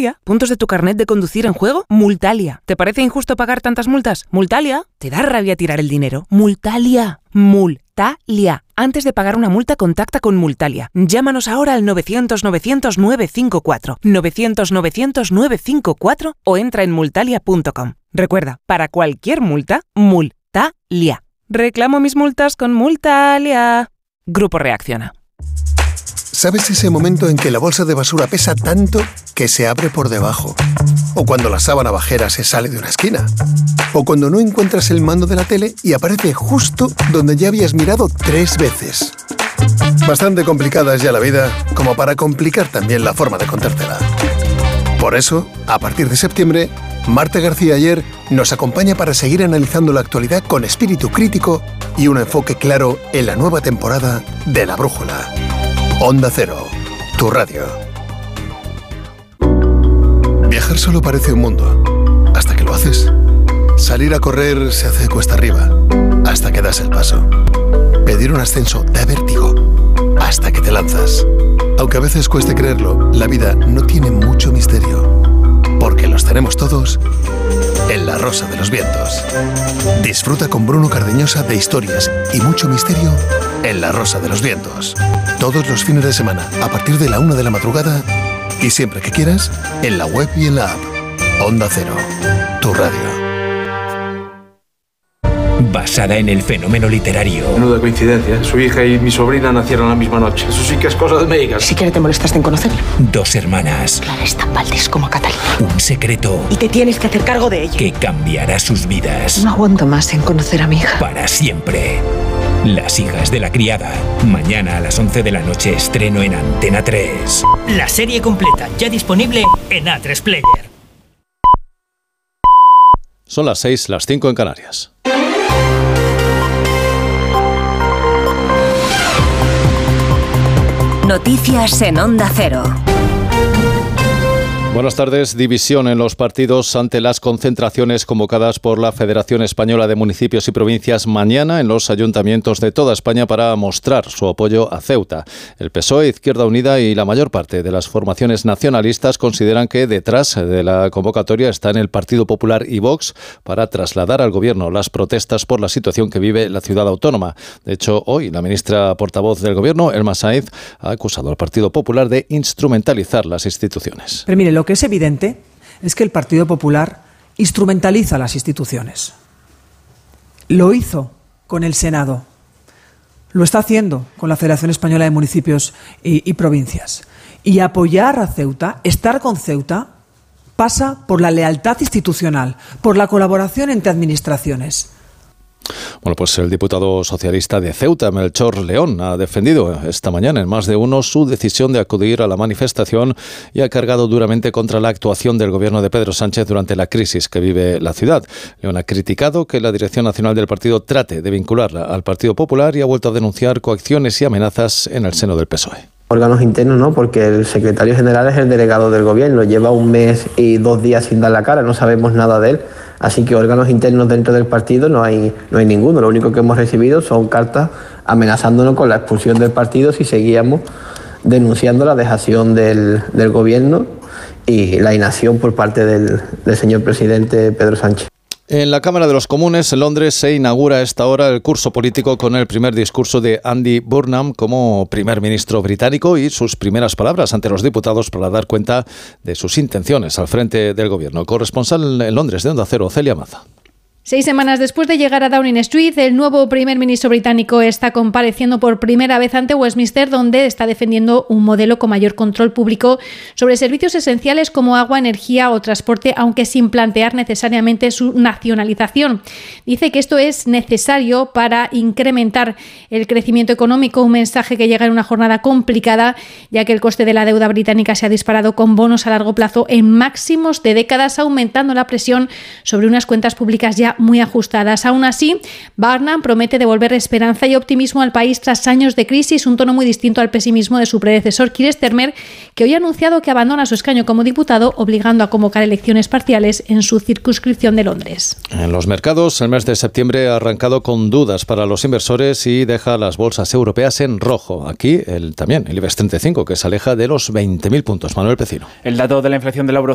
licencia? ¿Puntos de tu carnet de conducir en juego? Multalia. ¿Te parece injusto pagar tantas multas? Multalia. ¿Te da rabia tirar el dinero? Multalia. Multalia. Antes de pagar una multa, contacta con Multalia. Llámanos ahora al 900-900-954, 900-900-954 o entra en multalia.com. Recuerda, para cualquier multa, Multalia. Reclamo mis multas con Multalia. Grupo Reacciona. ¿Sabes ese momento en que la bolsa de basura pesa tanto que se abre por debajo? O cuando la sábana bajera se sale de una esquina. O cuando no encuentras el mando de la tele y aparece justo donde ya habías mirado 3 veces. Bastante complicada es ya la vida como para complicar también la forma de contártela. Por eso, a partir de septiembre, Marta García Ayer nos acompaña para seguir analizando la actualidad con espíritu crítico y un enfoque claro en la nueva temporada de La Brújula. Onda Cero, tu radio. Viajar solo parece un mundo, hasta que lo haces. Salir a correr se hace cuesta arriba, hasta que das el paso. Pedir un ascenso da vértigo, hasta que te lanzas. Aunque a veces cueste creerlo, la vida no tiene mucho misterio, porque los tenemos todos en La Rosa de los Vientos. Disfruta con Bruno Cardeñosa de historias y mucho misterio en La Rosa de los Vientos. Todos los fines de semana, a partir de la 1 de la madrugada y siempre que quieras, en la web y en la app. Onda Cero, tu radio. Basada en el fenómeno literario. Menuda coincidencia. Su hija y mi sobrina nacieron la misma noche. Eso sí que es cosa de médicas. Si siquiera te molestaste en conocerla. 2 hermanas. Clara es tan Valdés como Catalina. Un secreto. Y te tienes que hacer cargo de ella. Que cambiará sus vidas. No aguanto más en conocer a mi hija. Para siempre. Las hijas de la criada. Mañana a las 11 de la noche estreno en Antena 3. La serie completa ya disponible en A3 Player. Son las 6, las 5 en Canarias. Noticias en Onda Cero. Buenas tardes. División en los partidos ante las concentraciones convocadas por la Federación Española de Municipios y Provincias mañana en los ayuntamientos de toda España para mostrar su apoyo a Ceuta. El PSOE, Izquierda Unida y la mayor parte de las formaciones nacionalistas consideran que detrás de la convocatoria están el Partido Popular y Vox para trasladar al Gobierno las protestas por la situación que vive la ciudad autónoma. De hecho, hoy la ministra portavoz del Gobierno, Elma Sainz, ha acusado al Partido Popular de instrumentalizar las instituciones. Pero mire, lo que es evidente es que el Partido Popular instrumentaliza las instituciones. Lo hizo con el Senado, lo está haciendo con la Federación Española de Municipios y Provincias. Y apoyar a Ceuta, estar con Ceuta, pasa por la lealtad institucional, por la colaboración entre administraciones. Bueno, pues el diputado socialista de Ceuta, Melchor León, ha defendido esta mañana en más de uno su decisión de acudir a la manifestación y ha cargado duramente contra la actuación del gobierno de Pedro Sánchez durante la crisis que vive la ciudad. León ha criticado que la Dirección Nacional del partido trate de vincularla al Partido Popular y ha vuelto a denunciar coacciones y amenazas en el seno del PSOE. Órganos internos, ¿no? Porque el secretario general es el delegado del gobierno, lleva 1 mes y 2 días sin dar la cara, no sabemos nada de él, así que órganos internos dentro del partido no hay ninguno. Lo único que hemos recibido son cartas amenazándonos con la expulsión del partido si seguíamos denunciando la dejación del gobierno y la inacción por parte del señor presidente Pedro Sánchez. En la Cámara de los Comunes, en Londres, se inaugura a esta hora el curso político con el primer discurso de Andy Burnham como primer ministro británico y sus primeras palabras ante los diputados para dar cuenta de sus intenciones al frente del gobierno. Corresponsal en Londres de Onda Cero, Celia Maza. 6 semanas después de llegar a Downing Street, el nuevo primer ministro británico está compareciendo por primera vez ante Westminster, donde está defendiendo un modelo con mayor control público sobre servicios esenciales como agua, energía o transporte, aunque sin plantear necesariamente su nacionalización. Dice que esto es necesario para incrementar el crecimiento económico, un mensaje que llega en una jornada complicada, ya que el coste de la deuda británica se ha disparado con bonos a largo plazo en máximos de décadas, aumentando la presión sobre unas cuentas públicas ya muy ajustadas. Aún así, Burnham promete devolver esperanza y optimismo al país tras años de crisis, un tono muy distinto al pesimismo de su predecesor, Keir Starmer, que hoy ha anunciado que abandona su escaño como diputado, obligando a convocar elecciones parciales en su circunscripción de Londres. En los mercados, el mes de septiembre ha arrancado con dudas para los inversores y deja las bolsas europeas en rojo. Aquí también el IBEX 35, que se aleja de los 20.000 puntos. Manuel Pecino. El dato de la inflación de la